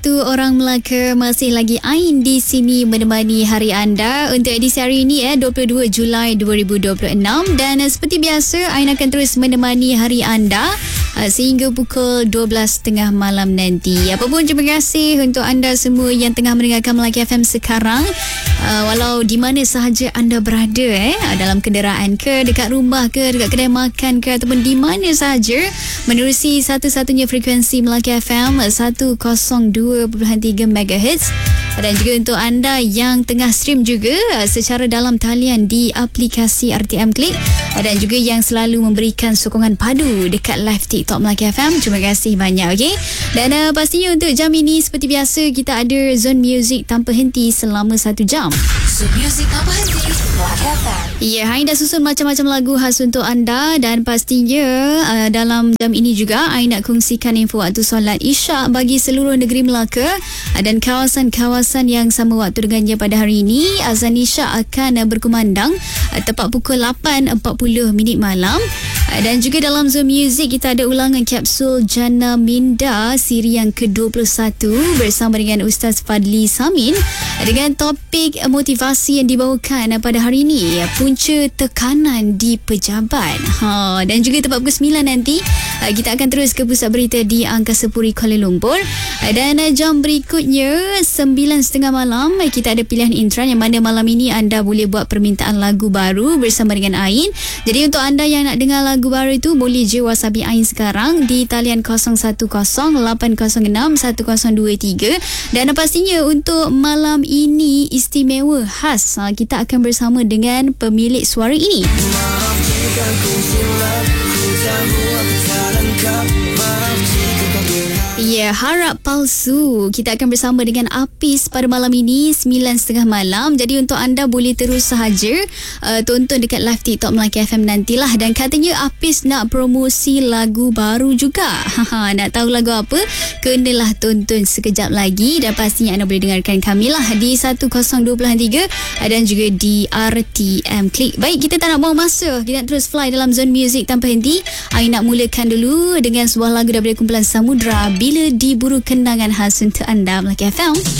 Tu orang Melaka, masih lagi Ain di sini menemani hari anda untuk edisi hari ini 22 Julai 2026, dan seperti biasa Ain akan terus menemani hari anda sehingga pukul 12.30 malam nanti. Apapun, terima kasih untuk anda semua yang tengah mendengarkan Melaka FM sekarang, walau di mana sahaja anda berada, dalam kenderaan ke, dekat rumah ke, dekat kedai makan ke, ataupun di mana sahaja menerusi satu-satunya frekuensi Melaka FM 102.3 MHz. Dan juga untuk anda yang tengah stream juga secara dalam talian di aplikasi RTM Klik, dan juga yang selalu memberikan sokongan padu dekat live TikTok Melaka FM, terima kasih banyak. Okay? Dan pastinya untuk jam ini seperti biasa kita ada Zone Music tanpa henti selama 1 jam. Zone Music tanpa henti Melaka FM. Ya, Ain dah susun macam-macam lagu khas untuk anda, dan pastinya dalam jam ini juga Ain nak kongsikan info waktu solat Isyak bagi seluruh negeri Melaka dan kawasan-kawasan yang sama waktu dengannya pada hari ini. Azan Isyak akan berkumandang tepat pukul 8.40 malam. Dan juga dalam Zone Music kita ada ulangan kapsul Jana Minda siri yang ke-21 bersama dengan Ustaz Fadli Samin dengan topik motivasi yang dibawakan pada hari ini, punca tekanan di pejabat. Dan juga tepat pukul 9 nanti kita akan terus ke pusat berita di Angkasa Puri Kuala Lumpur. Dan jam berikutnya 9.30 malam kita ada pilihan Intran, yang mana malam ini anda boleh buat permintaan lagu baru bersama dengan Ain. Jadi untuk anda yang nak dengar lagu baru itu, boleh je WhatsApp Ain sekarang di talian 0108061023. Dan pastinya untuk malam ini istimewa khas, kita akan bersama dengan pemilik suara ini. Ya, harap palsu. Kita akan bersama dengan Apis pada malam ini 9.30 malam. Jadi untuk anda boleh terus sahaja tonton dekat live TikTok Melaka FM nantilah. Dan katanya Apis nak promosi lagu baru juga. Nak tahu lagu apa? Kenalah tonton sekejap lagi, dan pastinya anda boleh dengarkan kami lah di 102.3 dan juga di RTM Klik. Baik, kita tak nak buang masa, kita nak terus fly dalam Zone Music tanpa henti. Ain nak mulakan dulu dengan sebuah lagu daripada kumpulan Samudra, Bila Diburu, kenangan khas untuk anda Melaka FM.